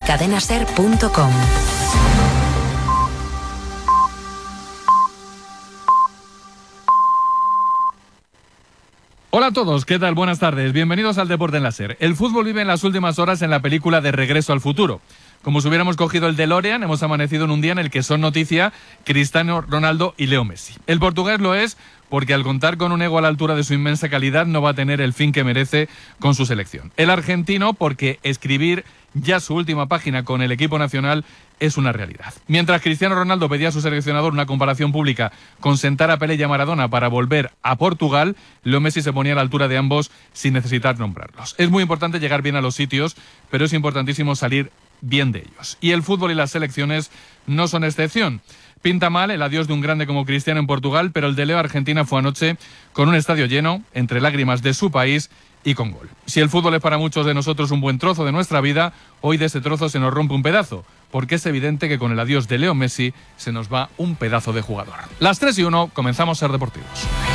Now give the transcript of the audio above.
cadenaser.com. Hola a todos, ¿qué tal? Buenas tardes, bienvenidos al Deporte en la SER. El fútbol vive en las últimas horas en la película de Regreso al Futuro. Como si hubiéramos cogido el DeLorean, hemos amanecido en un día en el que son noticia Cristiano Ronaldo y Leo Messi. El portugués lo es porque al contar con un ego a la altura de su inmensa calidad no va a tener el fin que merece con su selección. El argentino porque escribir ya su última página con el equipo nacional es una realidad. Mientras Cristiano Ronaldo pedía a su seleccionador una comparación pública con sentar a Pelé y a Maradona para volver a Portugal, Leo Messi se ponía a la altura de ambos sin necesitar nombrarlos. Es muy importante llegar bien a los sitios, pero es importantísimo salir bien de ellos. Y el fútbol y las selecciones no son excepción. Pinta mal el adiós de un grande como Cristiano en Portugal, pero el de Leo Argentina fue anoche con un estadio lleno, entre lágrimas de su país y con gol. Si el fútbol es para muchos de nosotros un buen trozo de nuestra vida, hoy de ese trozo se nos rompe un pedazo, porque es evidente que con el adiós de Leo Messi se nos va un pedazo de jugador. Las 3:01, comenzamos Ser Deportivos.